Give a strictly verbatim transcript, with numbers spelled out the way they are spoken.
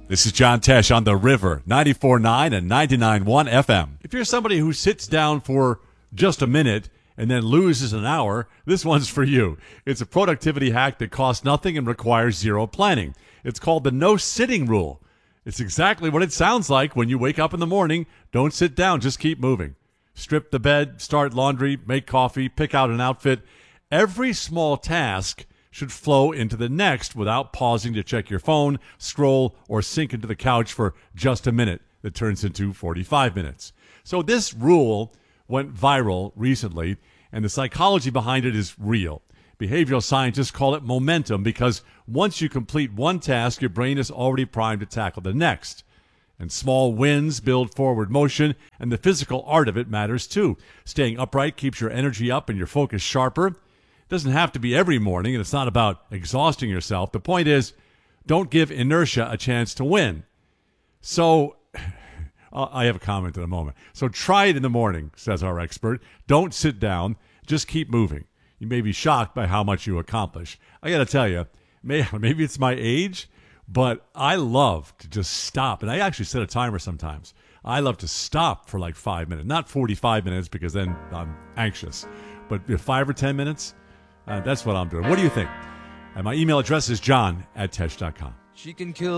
This is John Tesh on The River, ninety-four point nine and ninety-nine point one F M. If you're somebody who sits down for just a minute and then loses an hour, this one's for you. It's a productivity hack that costs nothing and requires zero planning. It's called the no-sitting rule. It's exactly what it sounds like when you wake up in the morning. Don't sit down, just keep moving. Strip the bed, start laundry, make coffee, pick out an outfit. Every small task should flow into the next without pausing to check your phone, scroll, or sink into the couch for just a minute that turns into forty-five minutes. So this rule went viral recently, and the psychology behind it is real. Behavioral scientists call it momentum because once you complete one task, your brain is already primed to tackle the next. And small wins build forward motion, and the physical art of it matters too. Staying upright keeps your energy up and your focus sharper. It doesn't have to be every morning, and it's not about exhausting yourself. The point is, don't give inertia a chance to win. So, I have a comment in a moment. So try it in the morning, says our expert. Don't sit down. Just keep moving. You may be shocked by how much you accomplish. I got to tell you, maybe it's my age, but I love to just stop. And I actually set a timer sometimes. I love to stop for like five minutes. Not forty-five minutes because then I'm anxious. But five or ten minutes, uh, that's what I'm doing. What do you think? And my email address is john at tesh dot com. She can kill